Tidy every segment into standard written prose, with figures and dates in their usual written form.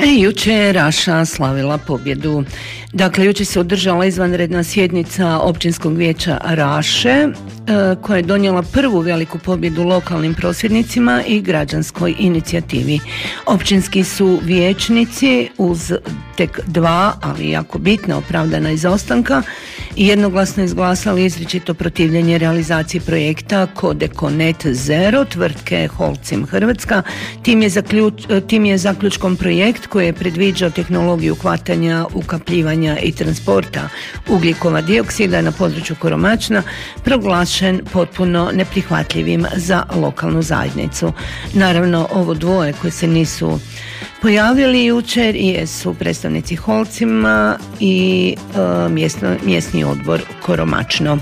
Jučer je Raša slavila pobjedu. Dakle, jučer se održala izvanredna sjednica Općinskog vijeća Raše koja je donijela prvu veliku pobjedu lokalnim prosvjednicima i građanskoj inicijativi. Općinski su vijećnici uz tek 2, ali jako bitna opravdana izostanka, jednoglasno izglasali izričito protivljenje realizaciji projekta Codeco Net Zero tvrtke Holcim Hrvatska. Tim je zaključkom projekt koji je predviđao tehnologiju hvatanja, ukapljivanja i transporta ugljikova dioksida na području Koromačna proglašen potpuno neprihvatljivim za lokalnu zajednicu. Naravno, ovo dvoje koji se nisu pojavili jučer jesu predstavnici Holcima i mjesni odbor Koromačno.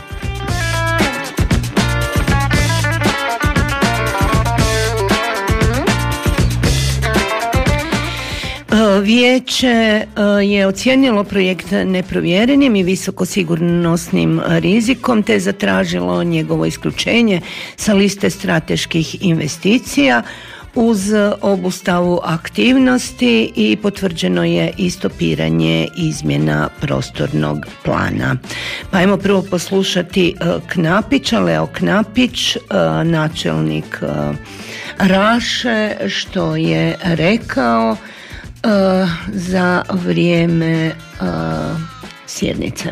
Vijeće je ocijenilo projekt neprovjerenim i visokosigurnosnim rizikom te zatražilo njegovo isključenje sa liste strateških investicija uz obustavu aktivnosti i potvrđeno je i stopiranje izmjena prostornog plana. Pa ajmo prvo poslušati Knapića, Leo Knapić, načelnik Raše, što je rekao za vrijeme sjednice.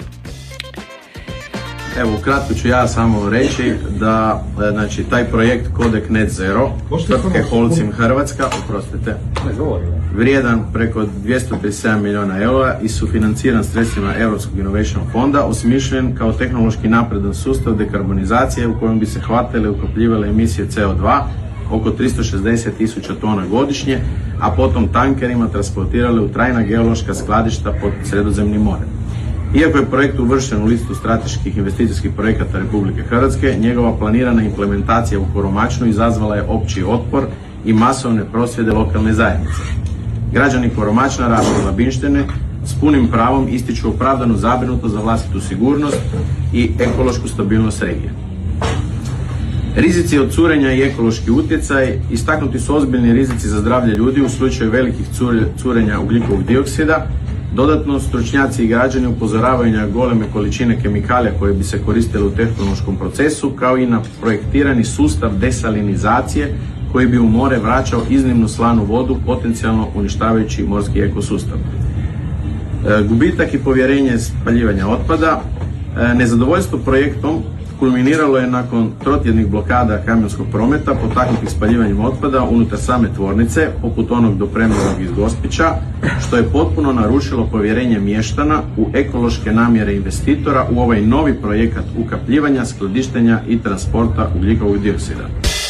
Evo, ukratko ću ja samo reći da znači, taj projekt Codec Net Zero tvrtke Holcim Hrvatska, vrijedan preko 237 milijuna eura i sufinanciran sredstvima Europskog Innovation Fonda, osmišljen kao tehnološki napredan sustav dekarbonizacije u kojem bi se hvatale i ukapljivale emisije CO2 oko 360.000 tona godišnje, a potom tankerima transportirale u trajna geološka skladišta pod Sredozemnim morem. Iako je projekt uvršten u listu strateških investicijskih projekata Republike Hrvatske, njegova planirana implementacija u Koromačnu izazvala je opći otpor i masovne prosvjede lokalne zajednice. Građani Koromačna, Raše i Labinštine s punim pravom ističu opravdanu zabrinutost za vlastitu sigurnost i ekološku stabilnost regije. Rizici od curenja i ekološki utjecaj istaknuti su ozbiljni rizici za zdravlje ljudi u slučaju velikih curenja ugljikovog dioksida. Dodatno, stručnjaci i građani upozoravaju na goleme količine kemikalija koje bi se koristile u tehnološkom procesu, kao i na projektirani sustav desalinizacije koji bi u more vraćao iznimno slanu vodu, potencijalno uništavajući morski ekosustav. Gubitak i povjerenje spaljivanja otpada. Nezadovoljstvo projektom kulminiralo je nakon trotjednih blokada kamionskog prometa potaknutih spaljivanjem otpada unutar same tvornice, poput onog dopremljenog iz Gospića, što je potpuno narušilo povjerenje mještana u ekološke namjere investitora u ovaj novi projekat ukapljivanja, skladištenja i transporta ugljikovog dioksida.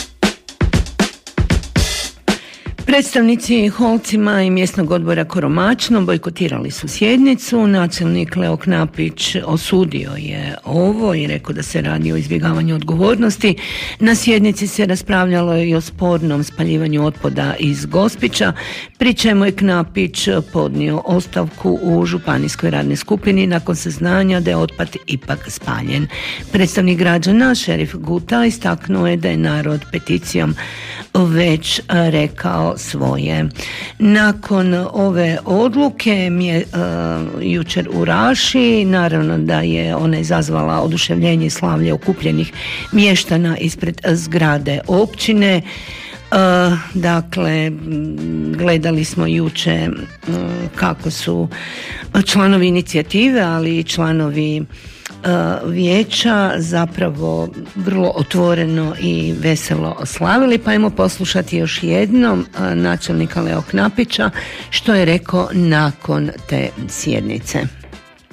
Predstavnici Holcima i mjesnog odbora Koromačno bojkotirali su sjednicu. Načelnik Leo Knapić osudio je ovo i rekao da se radi o izbjegavanju odgovornosti. Na sjednici se raspravljalo i o spornom spaljivanju otpada iz Gospića, pri čemu je Knapić podnio ostavku u županijskoj radnoj skupini nakon saznanja da je otpad ipak spaljen. Predstavnik građana, šerif Guta, istaknuo je da je narod peticijom već rekao svoje. Nakon ove odluke jučer u Raši, naravno da je ona izazvala oduševljenje i slavlje okupljenih mještana ispred zgrade općine. Dakle, gledali smo jučer kako su članovi inicijative, ali i članovi vijeća zapravo vrlo otvoreno i veselo slavili, pa ajmo poslušati još jednom načelnika Leo Knapića što je rekao nakon te sjednice.